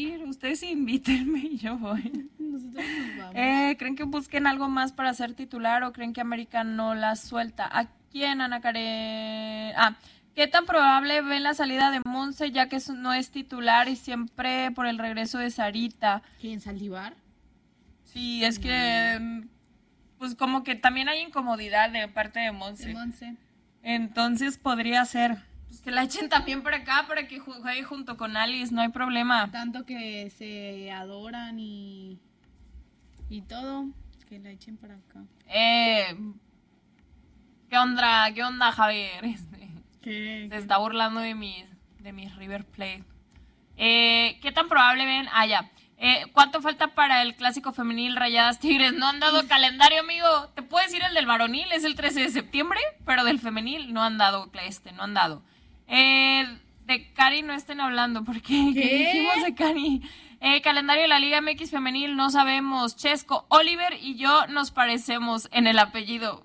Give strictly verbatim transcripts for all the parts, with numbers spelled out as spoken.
ir. Ustedes invítenme y yo voy. Nosotros nos vamos. Eh, ¿Creen que busquen algo más para ser titular o creen que América no la suelta? ¿A quién, Ana Karen? Ah, ¿qué tan probable ven la salida de Monse ya que no es titular y siempre por el regreso de Sarita? ¿Quién, Saldívar? Sí, es que pues como que también hay incomodidad de parte de Monse. De Monse. Entonces podría ser pues, que la echen también para acá para que juegue junto con Alice, no hay problema. Tanto que se adoran y, y todo, que la echen para acá. Eh, ¿Qué onda, qué onda, Javier? Este, ¿Qué? se está burlando de mis, de mis River Plate. Eh, ¿Qué tan probable ven? Ah, ya. Eh, ¿Cuánto falta para el clásico femenil Rayadas Tigres? No han dado calendario, amigo. Te puedo decir el del varonil, es el trece de septiembre, pero del femenil no han dado, este, no han dado. Eh, de Cari no estén hablando, porque ¿qué, ¿Qué dijimos de Cari? Eh, calendario de la Liga M X femenil, no sabemos. Chesco, Oliver y yo nos parecemos en el apellido.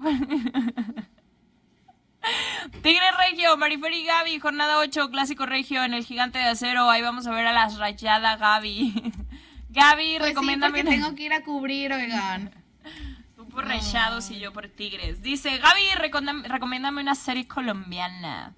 Tigre Regio, Marifer y Gaby, jornada ocho, clásico regio en el Gigante de Acero. Ahí vamos a ver a las Rayadas, Gaby. Gaby, pues recomiéndame. Sí, porque tengo que ir a cubrir, oigan. Tú por no. Rayados y yo por Tigres. Dice, Gaby, recomiéndame una serie colombiana.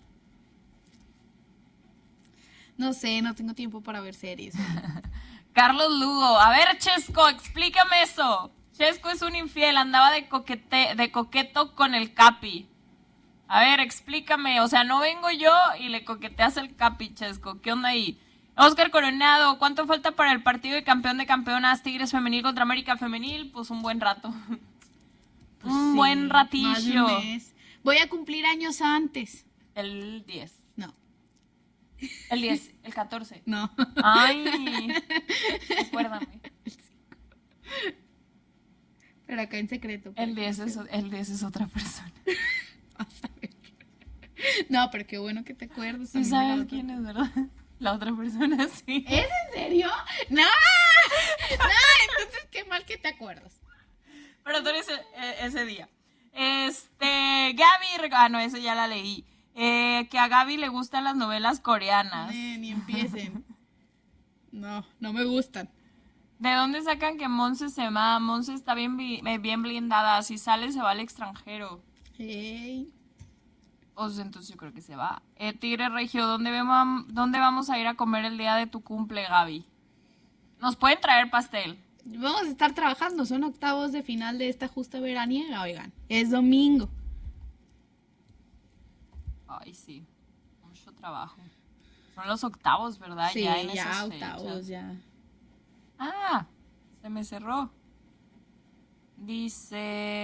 No sé, no tengo tiempo para ver series. Carlos Lugo, a ver, Chesco, explícame eso. Chesco es un infiel, andaba de coquete, de coqueto con el Capi. A ver, explícame, o sea, no vengo yo y le coqueteas el Capi, Chesco. ¿Qué onda ahí? Oscar Coronado, ¿cuánto falta para el partido de campeón de campeonas Tigres femenil contra América femenil? Pues un buen rato. Pues un sí, buen ratillo. Más de un mes. Voy a cumplir años antes. El diez. No. El diez, el catorce. No. Ay, recuérdame. Pero acá en secreto. El diez es, el diez es otra persona. Vas a ver. No, pero qué bueno que te acuerdas. ¿Tú sabes quién es, verdad? La otra persona, sí. ¿Es en serio? ¡No! ¡No! Entonces qué mal que te acuerdas. Pero tú eres ese, ese día. Este, Gaby, ah, no, eso ya la leí. Eh, que a Gaby le gustan las novelas coreanas. Eh, ni empiecen. No, no me gustan. ¿De dónde sacan que Monse se va? Monse está bien, bien blindada. Si sale, se va al extranjero. Hey. O sea, entonces yo creo que se va. Eh, Tigre Regio, ¿dónde, vemos, ¿dónde vamos a ir a comer el día de tu cumple, Gaby? ¿Nos pueden traer pastel? Vamos a estar trabajando. Son octavos de final de esta justa veraniega, oigan. Es domingo. Ay, sí. Mucho trabajo. Son los octavos, ¿verdad? Sí, ya, en ya octavos, fechas. ya. Ah, se me cerró. Dice...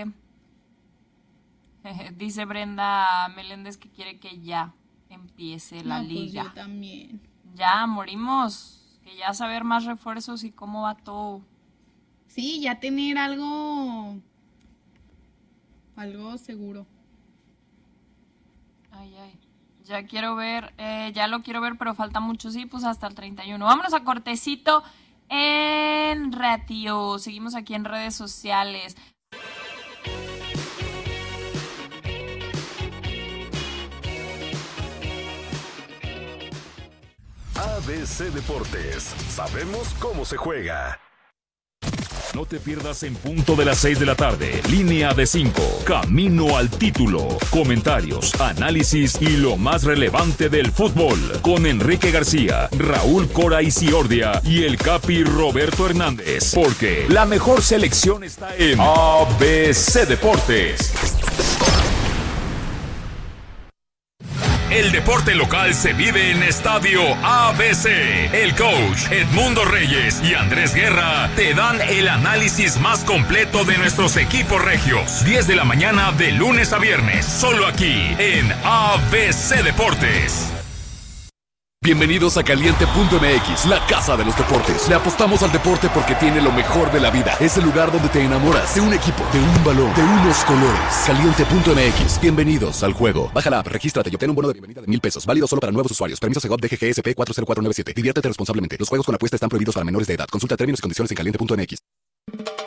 Dice Brenda Meléndez que quiere que ya empiece la no, liga. Pues yo también. Ya, morimos. Que ya saber más refuerzos y cómo va todo. Sí, ya tener algo... Algo seguro. Ay, ay. Ya quiero ver, eh, ya lo quiero ver, pero falta mucho, sí, pues hasta el treinta y uno. Vámonos a cortecito en ratio. Seguimos aquí en redes sociales. A B C Deportes. Sabemos cómo se juega. No te pierdas en punto de las seis de la tarde. Línea de cinco. Camino al título. Comentarios, análisis y lo más relevante del fútbol. Con Enrique García, Raúl Cora Isiordia y el Capi Roberto Hernández. Porque la mejor selección está en A B C Deportes. El deporte local se vive en Estadio A B C. El coach Edmundo Reyes y Andrés Guerra te dan el análisis más completo de nuestros equipos regios. diez de la mañana de lunes a viernes, solo aquí en A B C Deportes. Bienvenidos a Caliente punto M X, la casa de los deportes. Le apostamos al deporte porque tiene lo mejor de la vida. Es el lugar donde te enamoras de un equipo, de un balón, de unos colores. Caliente punto M X, bienvenidos al juego. Baja la app, regístrate y obtén un bono de bienvenida de mil pesos. Válido solo para nuevos usuarios. Permiso Segov D G G S P cuatro cero cuatro nueve siete. Diviértete responsablemente. Los juegos con apuesta están prohibidos para menores de edad. Consulta términos y condiciones en caliente punto M X.